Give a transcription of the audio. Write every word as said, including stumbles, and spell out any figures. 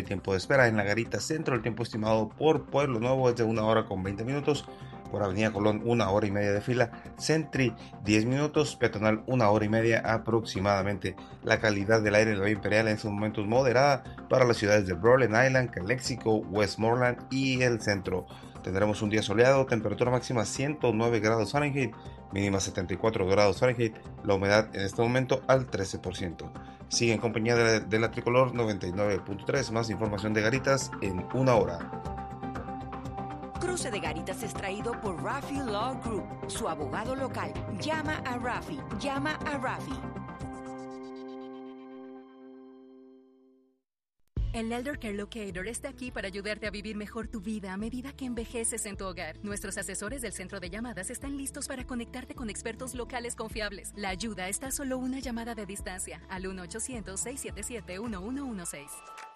tiempo de espera en la Garita Centro, el tiempo estimado por Pueblo Nuevo es de una hora con veinte minutos. Por Avenida Colón, una hora y media de fila. Sentry, diez minutos. Peatonal, una hora y media aproximadamente. La calidad del aire de la Vía Imperial en estos momentos moderada para las ciudades de Rhode Island, Calexico, Westmoreland y el centro. Tendremos un día soleado, temperatura máxima ciento nueve grados Fahrenheit, mínima setenta y cuatro grados Fahrenheit, la humedad en este momento al trece por ciento. Sigue en compañía de la, de la Tricolor noventa y nueve punto tres, más información de Garitas en una hora. Cruce de Garitas es traído por Rafi Law Group, su abogado local. Llama a Rafi, llama a Rafi. El Elder Care Locator está aquí para ayudarte a vivir mejor tu vida a medida que envejeces en tu hogar. Nuestros asesores del centro de llamadas están listos para conectarte con expertos locales confiables. La ayuda está a solo una llamada de distancia al uno ochocientos, seiscientos setenta y siete, uno uno uno seis.